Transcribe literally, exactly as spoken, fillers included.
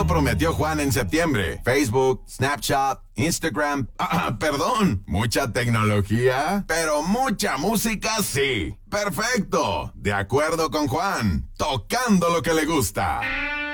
lo prometió Juan en septiembre. Facebook, Snapchat, Instagram. Ah, perdón. ¿Mucha tecnología? Pero mucha música sí. Perfecto. De acuerdo con Juan. Tocando lo que le gusta.